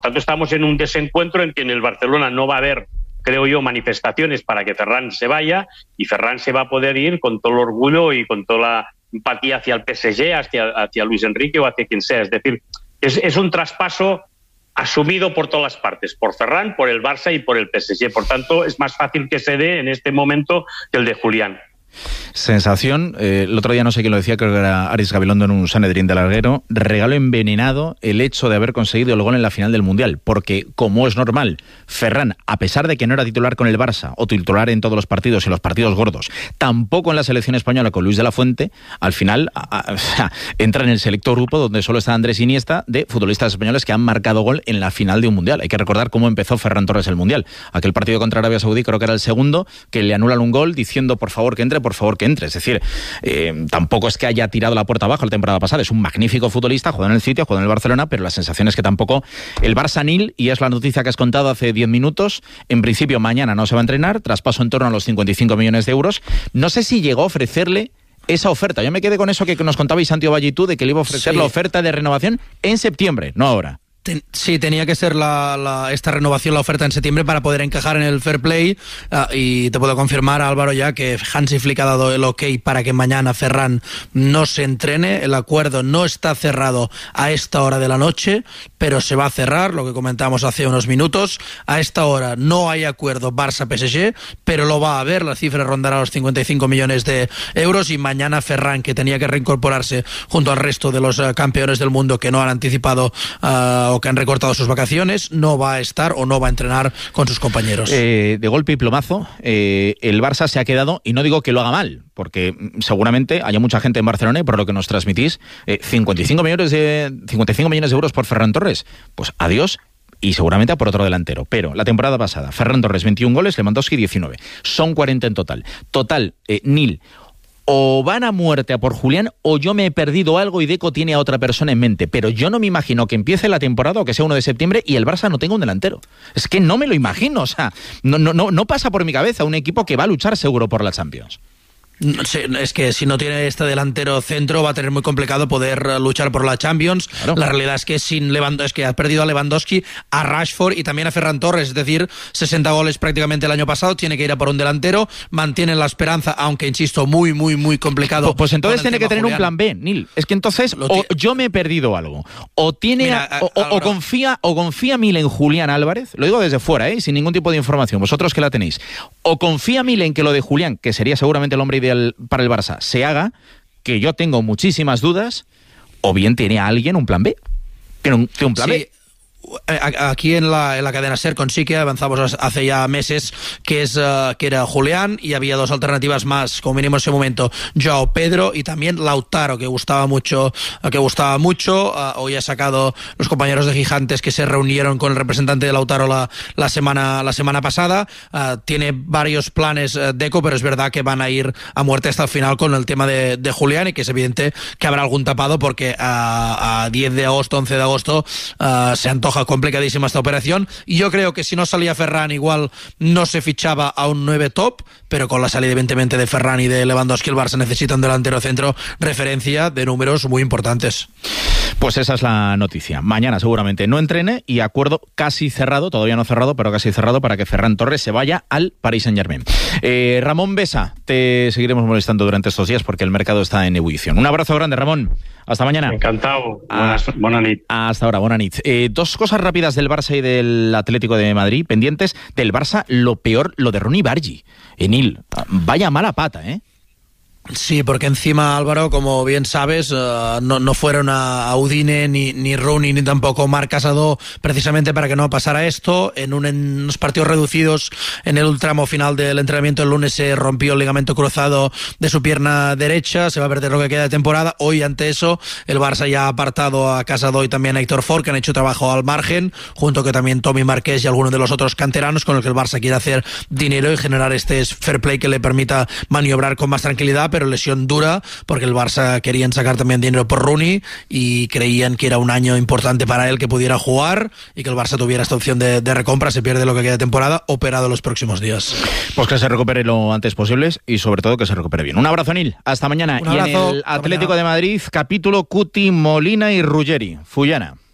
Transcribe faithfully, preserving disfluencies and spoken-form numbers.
Por tanto, estamos en un desencuentro en que en el Barcelona no va a haber, creo yo, manifestaciones para que Ferran se vaya, y Ferran se va a poder ir con todo el orgullo y con toda la empatía hacia el P S G, hacia, hacia Luis Enrique o hacia quien sea. Es decir, es, es un traspaso asumido por todas las partes, por Ferran, por el Barça y por el P S G. Por tanto, es más fácil que se dé en este momento que el de Julián. Sensación, eh, el otro día no sé quién lo decía, creo que era Aris Gabilondo en un Sanedrín de Larguero, regalo envenenado el hecho de haber conseguido el gol en la final del Mundial, porque como es normal, Ferran, a pesar de que no era titular con el Barça o titular en todos los partidos y los partidos gordos, tampoco en la selección española con Luis de la Fuente, al final a, a, entra en el selecto grupo donde solo está Andrés Iniesta, de futbolistas españoles que han marcado gol en la final de un Mundial. Hay que recordar cómo empezó Ferran Torres el Mundial. Aquel partido contra Arabia Saudí, creo que era el segundo, que le anulan un gol diciendo por favor que entre, por favor que entre. Es decir, eh, tampoco es que haya tirado la puerta abajo la temporada pasada. Es un magnífico futbolista, juega en el City, juega en el Barcelona, pero la sensación es que tampoco el Barça nil, y es la noticia que has contado hace diez minutos. En principio mañana no se va a entrenar, traspaso en torno a los cincuenta y cinco millones de euros. No sé si llegó a ofrecerle esa oferta. Yo me quedé con eso que nos contabais Santiago Valle y tú, de que le iba a ofrecer sí. la oferta de renovación en septiembre, no ahora. Ten, sí, tenía que ser la, la, esta renovación, la oferta en septiembre para poder encajar en el fair play, uh, y te puedo confirmar, Álvaro, ya que Hansi Flick ha dado el ok para que mañana Ferran no se entrene. El acuerdo no está cerrado a esta hora de la noche, pero se va a cerrar, lo que comentábamos hace unos minutos. A esta hora no hay acuerdo Barça-P S G, pero lo va a haber, la cifra rondará los cincuenta y cinco millones de euros, y mañana Ferran, que tenía que reincorporarse junto al resto de los uh, campeones del mundo que no han anticipado uh, o que han recortado sus vacaciones, no va a estar o no va a entrenar con sus compañeros. Eh, de golpe y plomazo, eh, el Barça se ha quedado, y no digo que lo haga mal, porque seguramente haya mucha gente en Barcelona, y por lo que nos transmitís, eh, cincuenta y cinco millones de, cincuenta y cinco millones de euros por Ferran Torres. Pues adiós, y seguramente a por otro delantero. Pero la temporada pasada, Ferran Torres veintiún goles, Lewandowski diecinueve. Son cuarenta en total. Total, eh, nil. O van a muerte a por Julián, o yo me he perdido algo y Deco tiene a otra persona en mente. Pero yo no me imagino que empiece la temporada o que sea uno de septiembre y el Barça no tenga un delantero. Es que no me lo imagino. O sea, no, no, no, no pasa por mi cabeza un equipo que va a luchar seguro por la Champions. Sí, es que si no tiene este delantero centro va a tener muy complicado poder luchar por la Champions. Claro. La realidad es que sin Lewandowski, ha perdido a Lewandowski, a Rashford y también a Ferran Torres, es decir, sesenta goles prácticamente el año pasado. Tiene que ir a por un delantero, mantienen la esperanza, aunque insisto, muy, muy, muy complicado. Pues, pues entonces tiene que tener Julián. Un plan B, Nil. Es que entonces o yo me he perdido algo, o tiene Mira, a, o, o, o confía o confía Mil en Julián Álvarez, lo digo desde fuera, ¿eh? Sin ningún tipo de información, vosotros que la tenéis, o confía Mil en que lo de Julián, que sería seguramente el hombre ideal para el Barça, se haga, que yo tengo muchísimas dudas, o bien tiene a alguien un plan B. Tiene un, tiene un plan sí. B. Aquí en la, en la cadena SER con Sique avanzamos hace ya meses que es uh, que era Julián, y había dos alternativas más, como mínimo en ese momento, Joao Pedro y también Lautaro, que gustaba mucho, que gustaba mucho. Uh, hoy ha sacado los compañeros de Gigantes que se reunieron con el representante de Lautaro la, la semana la semana pasada. Uh, tiene varios planes uh, Deco, pero es verdad que van a ir a muerte hasta el final con el tema de, de Julián, y que es evidente que habrá algún tapado, porque a, a diez de agosto, once de agosto uh, se antoja complicadísima esta operación, y yo creo que si no salía Ferran igual no se fichaba a un nueve top, pero con la salida evidentemente de Ferran y de Lewandowski el Barça necesita un delantero centro referencia de números muy importantes. Pues esa es la noticia. Mañana seguramente no entrene, y acuerdo casi cerrado, todavía no cerrado, pero casi cerrado, para que Ferran Torres se vaya al Paris Saint-Germain. Eh, Ramón Besa, te seguiremos molestando durante estos días porque el mercado está en ebullición. Un abrazo grande, Ramón. Hasta mañana. Encantado. Buenas, ah, buena nit. Hasta ahora, buena nit. Eh, dos cosas rápidas del Barça y del Atlético de Madrid pendientes. Del Barça, lo peor, lo de Ronny Bargi. Enil, vaya mala pata, ¿eh? Sí, porque encima, Álvaro, como bien sabes, uh, no, no fueron a, a Udine ni, ni Rooney ni tampoco Marc Casado precisamente para que no pasara esto. En, un, en unos partidos reducidos, en el tramo final del entrenamiento el lunes se rompió el ligamento cruzado de su pierna derecha, se va a perder lo que queda de temporada. Hoy, ante eso, el Barça ya ha apartado a Casado y también a Héctor Ford, que han hecho trabajo al margen, junto que también Tommy Marqués y algunos de los otros canteranos con el que el Barça quiere hacer dinero y generar este fair play que le permita maniobrar con más tranquilidad, pero lesión dura, porque el Barça querían sacar también dinero por Rooney y creían que era un año importante para él que pudiera jugar y que el Barça tuviera esta opción de, de recompra. Se pierde lo que queda de temporada, operado los próximos días. Pues que se recupere lo antes posible y sobre todo que se recupere bien. Un abrazo, Nil. Hasta mañana. Un abrazo. Y en el Atlético de Madrid, capítulo Cuti, Molina y Ruggeri. Fullana.